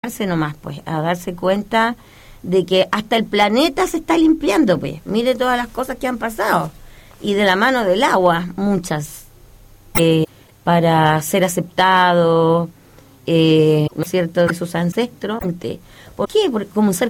animarse nomás, pues, a darse cuenta de que hasta el planeta se está limpiando, pues. Mire todas las cosas que han pasado. Y de la mano del agua, muchas. Para ser aceptado, ¿no es cierto?, de sus ancestros. ¿Por qué? Porque como un ser